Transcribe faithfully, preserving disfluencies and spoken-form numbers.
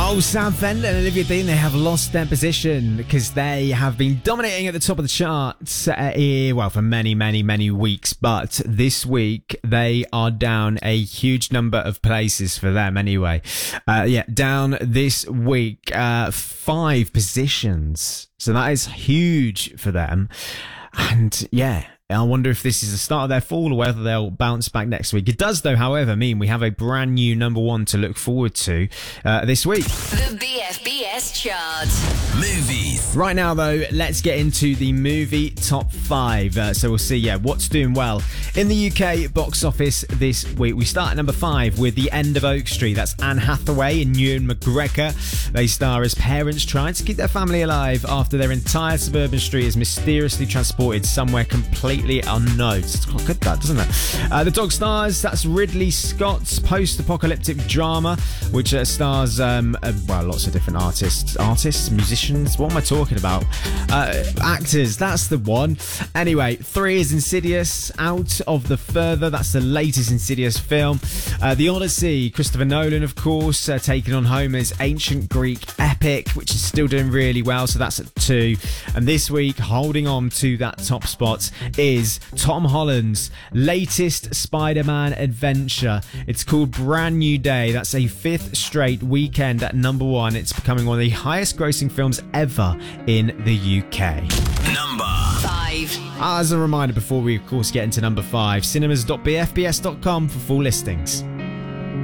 Oh, Sam Fender and Olivia Dean, they have lost their position because they have been dominating at the top of the charts, uh, eh, well, for many, many, many weeks. But this week, they are down a huge number of places for them anyway. Uh, yeah, down this week, uh, five positions. So that is huge for them. And yeah, I wonder if this is the start of their fall or whether they'll bounce back next week. It does, though, however, mean we have a brand new number one to look forward to uh, this week. The B F B S chart. Movies. Right now, though, let's get into the movie top five. Uh, so we'll see, yeah, what's doing well in the U K box office this week. We start at number five with The End of Oak Street. That's Anne Hathaway and Ewan McGregor. They star as parents trying to keep their family alive after their entire suburban street is mysteriously transported somewhere completely unknown. It's quite good, that, doesn't it? Uh, the dog stars, that's Ridley Scott's post-apocalyptic drama, which uh, stars, um, uh, well, lots of different artists. Artists? Musicians? What am I talking about? Uh, actors, that's the one. Anyway, three is Insidious, Out of the Further. That's the latest Insidious film. Uh, the Odyssey, Christopher Nolan, of course, uh, taking on Homer's ancient Greek epic, which is still doing really well, so that's at two. And this week, holding on to that top spot is Tom Holland's latest Spider-Man adventure. It's called Brand New Day. That's a fifth straight weekend at number one. It's becoming one of the highest grossing films ever in the U K. Number Five. As a reminder, before we of course get into number five, cinemas dot b f b s dot com for full listings.